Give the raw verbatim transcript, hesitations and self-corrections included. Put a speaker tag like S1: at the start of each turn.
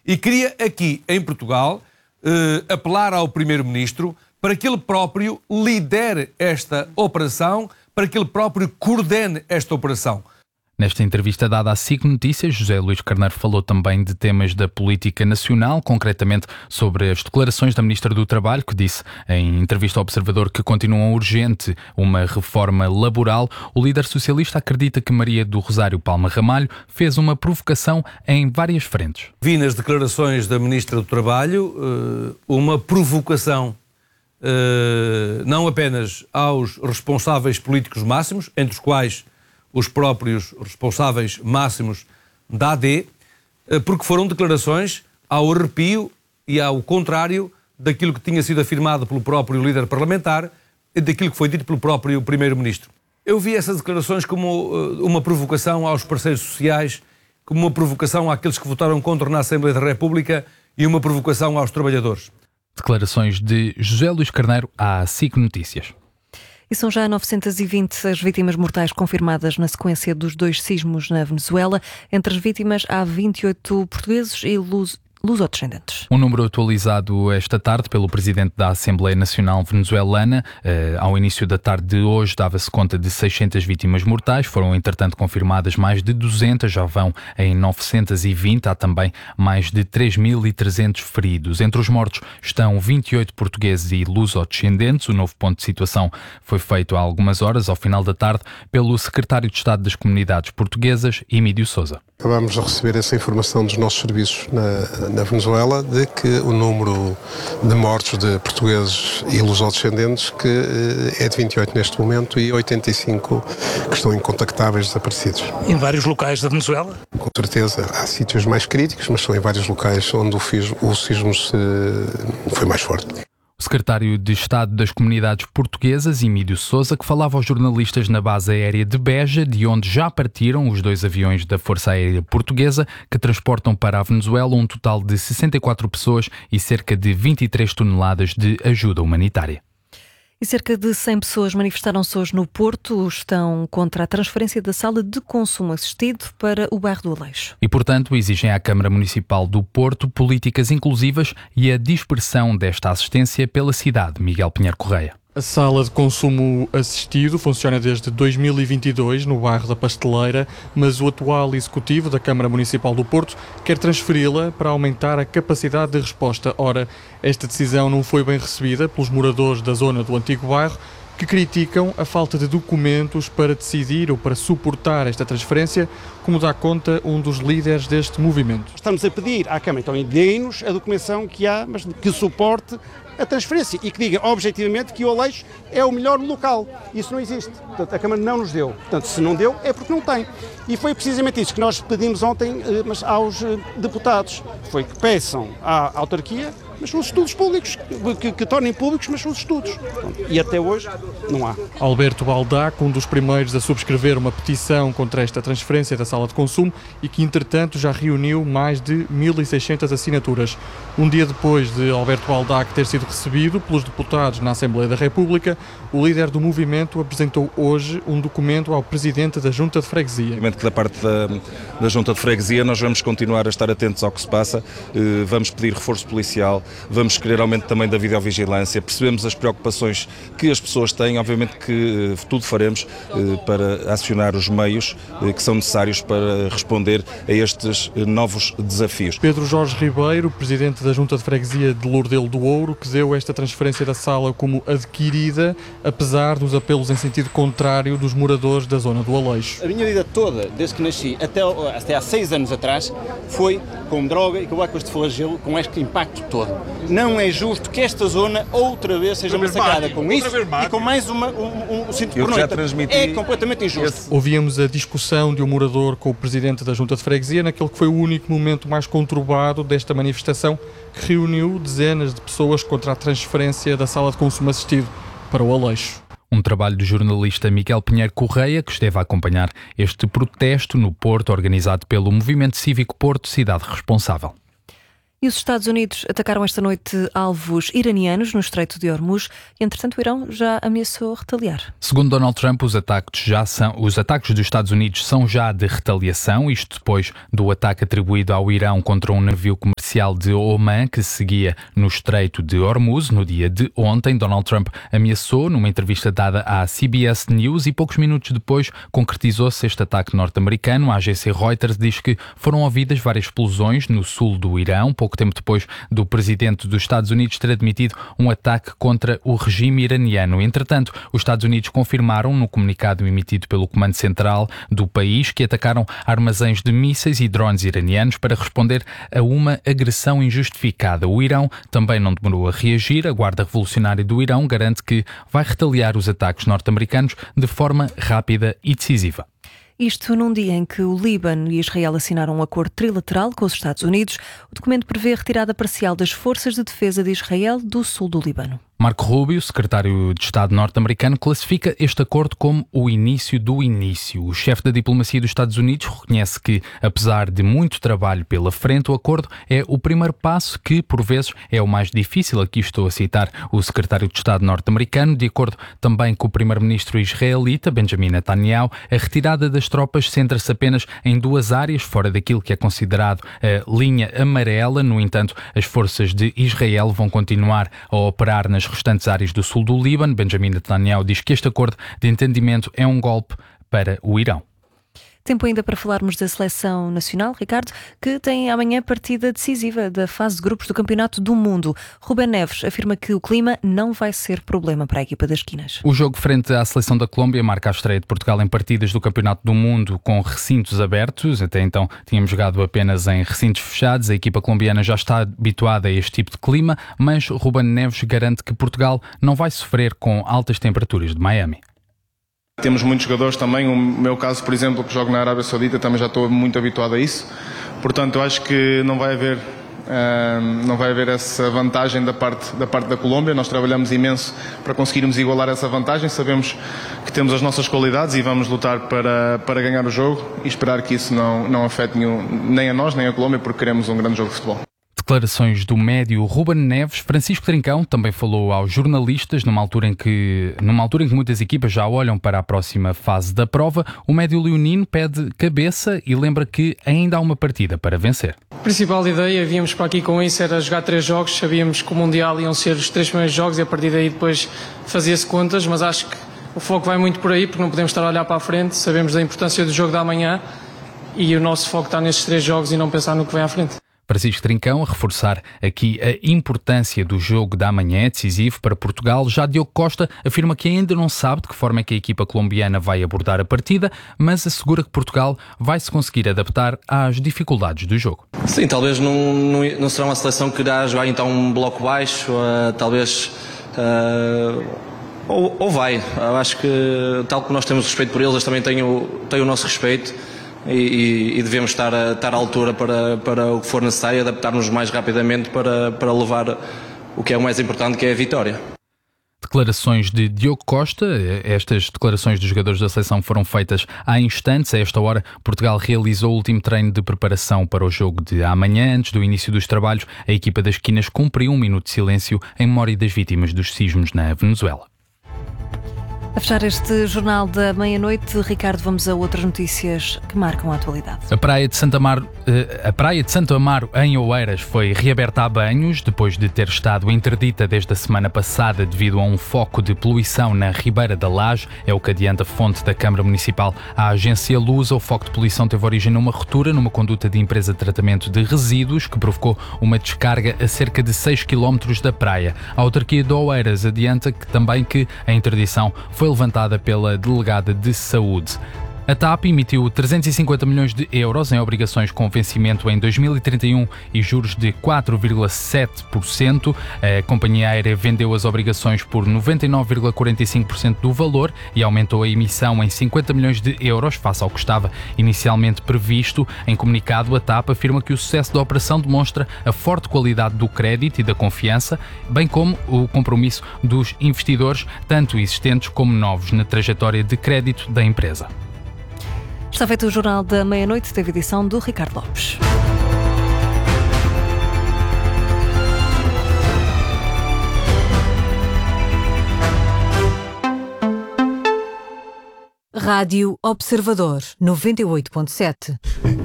S1: E queria aqui, em Portugal, eh, apelar ao Primeiro-Ministro para que ele próprio lidere esta operação, para que ele próprio coordene esta operação.
S2: Nesta entrevista dada à S I C Notícias, José Luís Carneiro falou também de temas da política nacional, concretamente sobre as declarações da Ministra do Trabalho, que disse em entrevista ao Observador que continua urgente uma reforma laboral. O líder socialista acredita que Maria do Rosário Palma Ramalho fez uma provocação em várias frentes.
S1: Vi nas declarações da Ministra do Trabalho uma provocação não apenas aos responsáveis políticos máximos, entre os quais os próprios responsáveis máximos da A D, porque foram declarações ao arrepio e ao contrário daquilo que tinha sido afirmado pelo próprio líder parlamentar e daquilo que foi dito pelo próprio Primeiro-Ministro. Eu vi essas declarações como uma provocação aos parceiros sociais, como uma provocação àqueles que votaram contra na Assembleia da República e uma provocação aos trabalhadores.
S2: Declarações de José Luís Carneiro à S I C Notícias.
S3: E são já novecentas e vinte as vítimas mortais confirmadas na sequência dos dois sismos na Venezuela. Entre as vítimas há vinte e oito portugueses e luz. lusodescendentes.
S2: Um número atualizado esta tarde pelo Presidente da Assembleia Nacional Venezuelana. Eh, ao início da tarde de hoje dava-se conta de seiscentas vítimas mortais. Foram, entretanto, confirmadas mais de duzentas, já vão em novecentas e vinte. Há também mais de três mil e trezentos feridos. Entre os mortos estão vinte e oito portugueses e lusodescendentes. O novo ponto de situação foi feito há algumas horas, ao final da tarde, pelo Secretário de Estado das Comunidades Portuguesas, Emílio Sousa.
S4: Acabamos de receber essa informação dos nossos serviços na, na Venezuela, de que o número de mortos de portugueses e lusodescendentes que é de vinte e oito neste momento e oitenta e cinco que estão incontactáveis, desaparecidos.
S5: Em vários locais da Venezuela?
S4: Com certeza, há sítios mais críticos, mas são em vários locais onde o, fismo, o sismo se, foi mais forte.
S2: O secretário de Estado das Comunidades Portuguesas, Emílio Sousa, que falava aos jornalistas na base aérea de Beja, de onde já partiram os dois aviões da Força Aérea Portuguesa, que transportam para a Venezuela um total de sessenta e quatro pessoas e cerca de vinte e três toneladas de ajuda humanitária.
S3: E cerca de cem pessoas manifestaram-se hoje no Porto, estão contra a transferência da sala de consumo assistido para o bairro do Aleixo.
S2: E, portanto, exigem à Câmara Municipal do Porto políticas inclusivas e a dispersão desta assistência pela cidade. Miguel Pinheiro Correia.
S6: A sala de consumo assistido funciona desde dois mil e vinte e dois no bairro da Pasteleira, mas o atual executivo da Câmara Municipal do Porto quer transferi-la para aumentar a capacidade de resposta. Ora, esta decisão não foi bem recebida pelos moradores da zona do antigo bairro, que criticam a falta de documentos para decidir ou para suportar esta transferência, como dá conta um dos líderes deste movimento.
S7: Estamos a pedir à Câmara, então, deem-nos a documentação que há, mas que suporte a transferência e que diga objetivamente que o Aleixo é o melhor local. Isso não existe. Portanto, a Câmara não nos deu. Portanto, se não deu, é porque não tem. E foi precisamente isso que nós pedimos ontem mas aos deputados. Foi que peçam à autarquia, mas são os estudos públicos, que, que tornem públicos, mas são os estudos. E até hoje não há.
S6: Alberto Baldac, um dos primeiros a subscrever uma petição contra esta transferência da sala de consumo e que, entretanto, já reuniu mais de mil e seiscentas assinaturas. Um dia depois de Alberto Baldac ter sido recebido pelos deputados na Assembleia da República, o líder do movimento apresentou hoje um documento ao Presidente da Junta de Freguesia.
S8: Da parte da, da Junta de Freguesia, nós vamos continuar a estar atentos ao que se passa, vamos pedir reforço policial, vamos querer aumento também da videovigilância, percebemos as preocupações que as pessoas têm, obviamente que tudo faremos para acionar os meios que são necessários para responder a estes novos desafios.
S6: Pedro Jorge Ribeiro, Presidente da Junta de Freguesia de Lourdelo do Ouro, que deu esta transferência da sala como adquirida, apesar dos apelos em sentido contrário dos moradores da zona do Aleixo.
S9: A minha vida toda, desde que nasci até, até há seis anos atrás, foi com droga e com este flagelo, com este impacto todo. Não é justo que esta zona outra vez seja massacrada com isso e com mais uma, um, um cinto por noite. É completamente injusto.
S6: Ouvíamos a discussão de um morador com o Presidente da Junta de Freguesia naquele que foi o único momento mais conturbado desta manifestação, que reuniu dezenas de pessoas contra a transferência da sala de consumo assistido para o Aleixo.
S2: Um trabalho do jornalista Miguel Pinheiro Correia, que esteve a acompanhar este protesto no Porto, organizado pelo Movimento Cívico Porto Cidade Responsável.
S3: E os Estados Unidos atacaram esta noite alvos iranianos no Estreito de Hormuz e, entretanto, o Irão já ameaçou retaliar.
S2: Segundo Donald Trump, os ataques, já são, os ataques dos Estados Unidos são já de retaliação, isto depois do ataque atribuído ao Irão contra um navio comercial comercial de Oman que seguia no Estreito de Hormuz. No dia de ontem, Donald Trump ameaçou numa entrevista dada à C B S News e poucos minutos depois concretizou-se este ataque norte-americano. A agência Reuters diz que foram ouvidas várias explosões no sul do Irão, pouco tempo depois do presidente dos Estados Unidos ter admitido um ataque contra o regime iraniano. Entretanto, os Estados Unidos confirmaram no comunicado emitido pelo Comando Central do país que atacaram armazéns de mísseis e drones iranianos para responder a uma agressão injustificada. O Irão também não demorou a reagir. A Guarda Revolucionária do Irão garante que vai retaliar os ataques norte-americanos de forma rápida e decisiva.
S3: Isto num dia em que o Líbano e Israel assinaram um acordo trilateral com os Estados Unidos. O documento prevê a retirada parcial das forças de defesa de Israel do sul do Líbano.
S2: Marco Rubio, secretário de Estado norte-americano, classifica este acordo como o início do início. O chefe da diplomacia dos Estados Unidos reconhece que, apesar de muito trabalho pela frente, o acordo é o primeiro passo que, por vezes, é o mais difícil. Aqui estou a citar o secretário de Estado norte-americano. De acordo também com o primeiro-ministro israelita, Benjamin Netanyahu, a retirada das tropas centra-se apenas em duas áreas, fora daquilo que é considerado a linha amarela. No entanto, as forças de Israel vão continuar a operar nas restantes áreas do sul do Líbano. Benjamin Netanyahu diz que este acordo de entendimento é um golpe para o Irão.
S3: Tempo ainda para falarmos da seleção nacional, Ricardo, que tem amanhã partida decisiva da fase de grupos do Campeonato do Mundo. Rubén Neves afirma que o clima não vai ser problema para a equipa das esquinas.
S2: O jogo frente à seleção da Colômbia marca a estreia de Portugal em partidas do Campeonato do Mundo com recintos abertos. Até então tínhamos jogado apenas em recintos fechados. A equipa colombiana já está habituada a este tipo de clima, mas Rubén Neves garante que Portugal não vai sofrer com altas temperaturas de Miami.
S10: Temos muitos jogadores também, o meu caso, por exemplo, que jogo na Arábia Saudita, também já estou muito habituado a isso. Portanto, eu acho que não vai haver, uh, não vai haver essa vantagem da parte, da parte da Colômbia. Nós trabalhamos imenso para conseguirmos igualar essa vantagem. Sabemos que temos as nossas qualidades e vamos lutar para, para ganhar o jogo e esperar que isso não, não afete nenhum, nem a nós, nem a Colômbia, porque queremos um grande jogo de futebol.
S2: Declarações do médio Rubén Neves. Francisco Trincão também falou aos jornalistas numa altura em que, numa altura em que muitas equipas já olham para a próxima fase da prova. O médio leonino pede cabeça e lembra que ainda há uma partida para vencer.
S11: A principal ideia, víamos para aqui com isso, era jogar três jogos. Sabíamos que o Mundial iam ser os três primeiros jogos e a partir daí depois fazia-se contas, mas acho que o foco vai muito por aí, porque não podemos estar a olhar para a frente. Sabemos da importância do jogo da manhã e o nosso foco está nestes três jogos e não pensar no que vem à frente.
S2: Francisco Trincão a reforçar aqui a importância do jogo da manhã, é decisivo para Portugal. Já Diogo Costa afirma que ainda não sabe de que forma é que a equipa colombiana vai abordar a partida, mas assegura que Portugal vai se conseguir adaptar às dificuldades do jogo.
S12: Sim, talvez não, não, não será uma seleção que irá jogar então um bloco baixo, uh, talvez... Uh, ou, ou vai. Eu acho que, tal como nós temos respeito por eles, eles também têm o, têm o nosso respeito. E, e, e devemos estar, a, estar à altura para, para o que for necessário, adaptar-nos mais rapidamente para, para levar o que é o mais importante, que é a vitória.
S2: Declarações de Diogo Costa. Estas declarações dos jogadores da seleção foram feitas há instantes. A esta hora, Portugal realizou o último treino de preparação para o jogo de amanhã. Antes do início dos trabalhos, a equipa das esquinas cumpriu um minuto de silêncio em memória das vítimas dos sismos na Venezuela.
S3: A fechar este jornal da meia-noite, Ricardo, vamos a outras notícias que marcam a atualidade.
S2: A praia de Santo Amaro, a praia de Santo Amaro, em Oeiras, foi reaberta a banhos depois de ter estado interdita desde a semana passada devido a um foco de poluição na Ribeira da Laje. É o que adianta a fonte da Câmara Municipal à agência Lusa. O foco de poluição teve origem numa ruptura numa conduta de empresa de tratamento de resíduos que provocou uma descarga a cerca de seis quilómetros da praia. A autarquia de Oeiras adianta que, também que a interdição foi levantada pela delegada de saúde. A TAP emitiu trezentos e cinquenta milhões de euros em obrigações com vencimento em dois mil e trinta e um e juros de quatro vírgula sete por cento. A companhia aérea vendeu as obrigações por noventa e nove vírgula quarenta e cinco por cento do valor e aumentou a emissão em cinquenta milhões de euros face ao que estava inicialmente previsto. Em comunicado, a TAP afirma que o sucesso da operação demonstra a forte qualidade do crédito e da confiança, bem como o compromisso dos investidores, tanto existentes como novos, na trajetória de crédito da empresa.
S3: Está feito o Jornal da Meia-Noite, teve edição do Ricardo Lopes.
S13: Rádio Observador, noventa e oito ponto sete.